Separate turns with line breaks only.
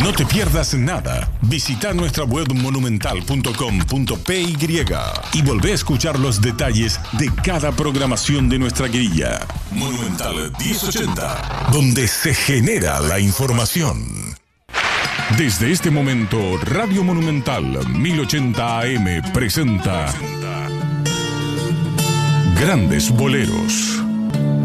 No te pierdas nada. Visita nuestra web monumental.com.py y volvé a escuchar los detalles de cada programación de nuestra grilla. Monumental 1080, donde se genera la información. Desde este momento, Radio Monumental 1080 AM presenta Grandes Boleros.